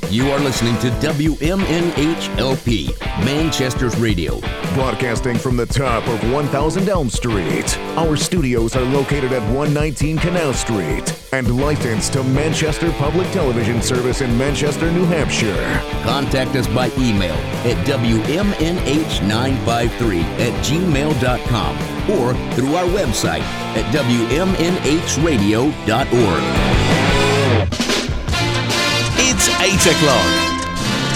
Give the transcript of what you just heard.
You are listening to WMNHLP, Manchester's radio. Broadcasting from the top of 1000 Elm Street. Our studios are located at 119 Canal Street and licensed to Manchester Public Television Service in Manchester, New Hampshire. Contact us by email at WMNH953@gmail.com or through our website at WMNHradio.org. It's 8 o'clock.